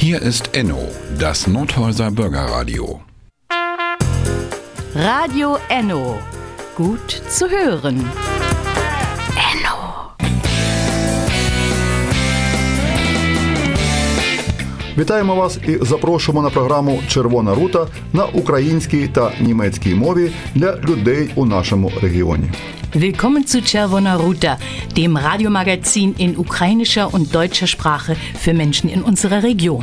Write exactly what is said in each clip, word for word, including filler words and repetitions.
Hier ist Enno, das Nordhäuser Bürgerradio. Radio Enno. Gut zu hören. Enno. Вітаємо вас і запрошуємо на програму «Червона рута» на українській та німецькій мові для людей у нашому регіоні. Willkommen zu Czerwona Ruta, dem Radiomagazin in ukrainischer und deutscher Sprache für Menschen in unserer Region.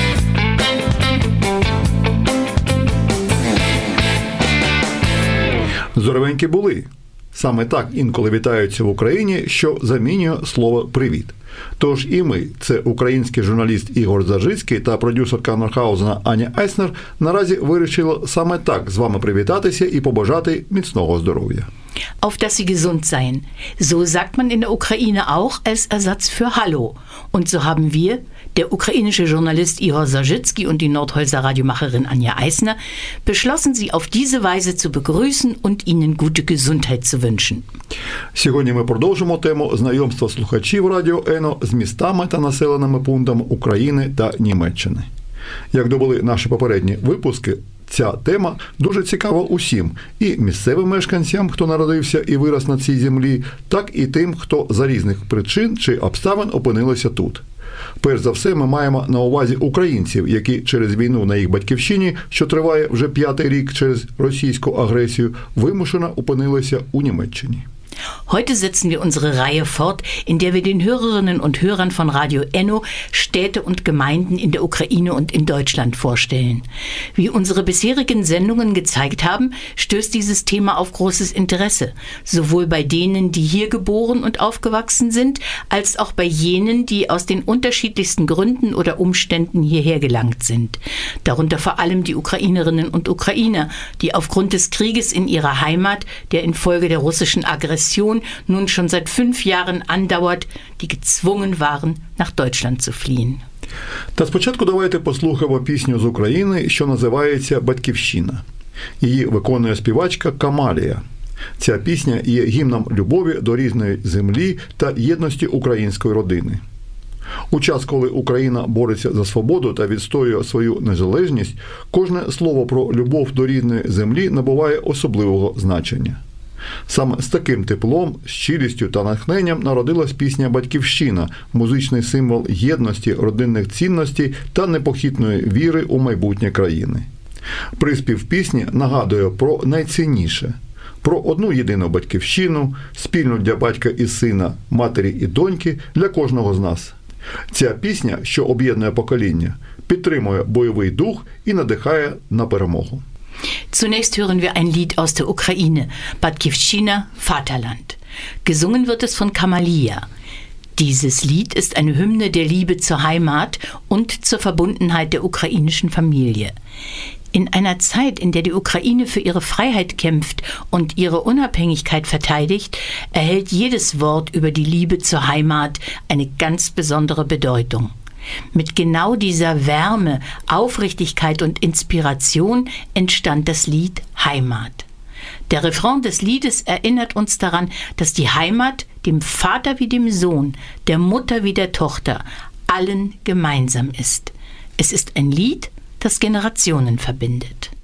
Здоровенькі були. Саме так інколи вітаються в Україні, що замінює слово «привіт». Тож і ми, це український журналіст Ігор Зажицький та продюсерка Норхаузена Аня Айснер, наразі вирішили саме так з вами привітатися і побажати міцного здоров'я. Auf dass Sie gesund seien. So sagt man in der Ukraine auch als Ersatz für Hallo. Und so haben wir, der ukrainische Journalist Igor Zazhitsky und die Nordhäuser Radiomacherin Anja Eisner, beschlossen, Sie auf diese Weise zu begrüßen und Ihnen gute Gesundheit zu wünschen. Сьогодні ми продовжимо тему знайомства слухачів Радіо Ено з містами та населеними пунктами України та Німеччини. Як довели наші попередні випуски, ця тема дуже цікава усім, і місцевим мешканцям, хто народився і вирос на цій землі, так і тим, хто за різних причин чи обставин опинилися тут. Перш за все, ми маємо на увазі українців, які через війну на їх батьківщині, що триває вже п'ятий рік через російську агресію, вимушено опинилися у Німеччині. Heute setzen wir unsere Reihe fort, in der wir den Hörerinnen und Hörern von Radio Enno Städte und Gemeinden in der Ukraine und in Deutschland vorstellen. Wie unsere bisherigen Sendungen gezeigt haben, stößt dieses Thema auf großes Interesse, sowohl bei denen, die hier geboren und aufgewachsen sind, als auch bei jenen, die aus den unterschiedlichsten Gründen oder Umständen hierher gelangt sind. Darunter vor allem die Ukrainerinnen und Ukrainer, die aufgrund des Krieges in ihrer Heimat, der infolge der russischen Aggression nun schon seit fünf Jahren andauert, die gezwungen waren, nach Deutschland zu fliehen. Та спочатку давайте послухаємо пісню з України, що називається «Батьківщина». Її виконує співачка Камалія. Ця пісня є гімном любові до різної землі та єдності української родини. У час, коли Україна бореться за свободу та відстоює свою незалежність, кожне слово про любов до рідної землі набуває особливого значення. Саме з таким теплом, щирістю та натхненням народилась пісня «Батьківщина» – музичний символ єдності, родинних цінностей та непохитної віри у майбутнє країни. Приспів пісні нагадує про найцінніше – про одну єдину батьківщину, спільну для батька і сина, матері і доньки для кожного з нас. Ця пісня, що об'єднує покоління, підтримує бойовий дух і надихає на перемогу. Zunächst hören wir ein Lied aus der Ukraine, Batьківщина, Vaterland. Gesungen wird es von Kamalia. Dieses Lied ist eine Hymne der Liebe zur Heimat und zur Verbundenheit der ukrainischen Familie. In einer Zeit, in der die Ukraine für ihre Freiheit kämpft und ihre Unabhängigkeit verteidigt, erhält jedes Wort über die Liebe zur Heimat eine ganz besondere Bedeutung. Mit genau dieser Wärme, Aufrichtigkeit und Inspiration entstand das Lied Heimat. Der Refrain des Liedes erinnert uns daran, dass die Heimat dem Vater wie dem Sohn, der Mutter wie der Tochter, allen gemeinsam ist. Es ist ein Lied, das Generationen verbindet.